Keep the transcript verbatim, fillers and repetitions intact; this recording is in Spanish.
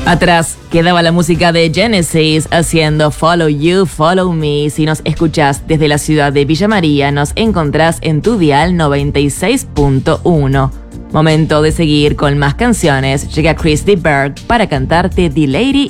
Atrás quedaba la música de Genesis haciendo Follow You, Follow Me. Si nos escuchás desde la ciudad de Villa María, nos encontrás en tu dial noventa y seis punto uno. Momento de seguir con más canciones. Llega Christy Berg para cantarte The Lady